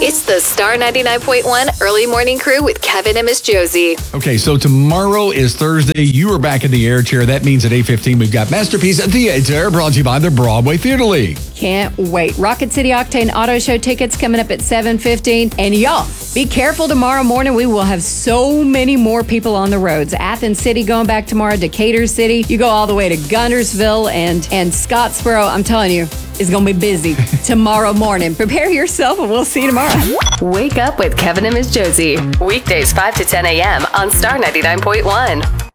It's the Star 99.1 Early Morning Crew with Kevin and Miss Josie. Okay, so tomorrow is Thursday. You are back in the air chair. That means at 8:15 we've got Masterpiece Theater brought to you by the Broadway Theater League. Can't wait. Rocket City Octane Auto Show tickets coming up at 7:15. And y'all, be careful tomorrow morning. We will have so many more people on the roads. Athens City going back tomorrow, Decatur City. You go all the way to Guntersville and Scottsboro. I'm telling you, it's going to be busy tomorrow morning. Prepare yourself and we'll see you tomorrow. Wake up with Kevin and Miss Josie. Weekdays 5 to 10 a.m. on Star 99.1.